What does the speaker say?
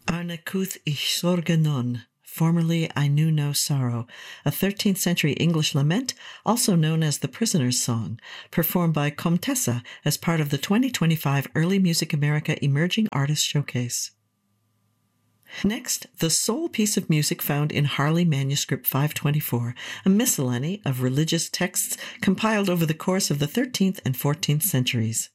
Arnacuth ich Sorge non, formerly I Knew No Sorrow, a 13th century English lament, also known as the Prisoner's Song, performed by Comtessa as part of the 2025 Early Music America Emerging Artists Showcase. Next, the sole piece of music found in Harley Manuscript 524, a miscellany of religious texts compiled over the course of the 13th and 14th centuries.